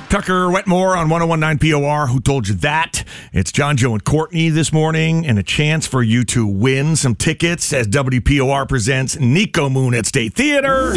Tucker Wetmore on 101.9 POR. Who told you that? It's John, Joe, and Courtney this morning, and a chance for you to win some tickets as WPOR presents Nico Moon at State Theater.